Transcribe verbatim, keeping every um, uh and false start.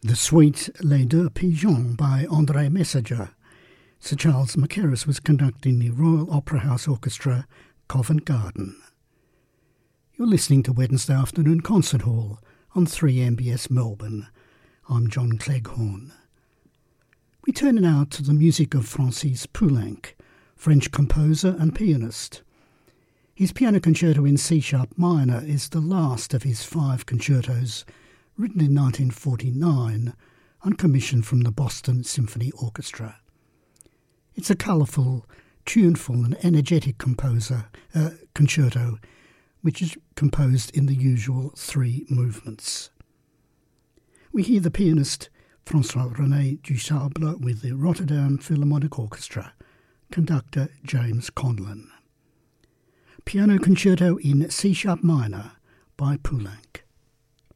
The Suite Les Deux Pigeons by André Messager. Sir Charles Mackerras was conducting the Royal Opera House Orchestra, Covent Garden. You're listening to Wednesday Afternoon Concert Hall on three M B S Melbourne. I'm John Cleghorn. We turn now to the music of Francis Poulenc, French composer and pianist. His piano concerto in C-sharp minor is the last of his five concertos, written in nineteen forty-nine on commission from the Boston Symphony Orchestra. It's a colourful, tuneful and energetic composer, uh, concerto, which is composed in the usual three movements. We hear the pianist François-René Dusable with the Rotterdam Philharmonic Orchestra, conductor James Conlon. Piano Concerto in C-sharp minor by Poulenc.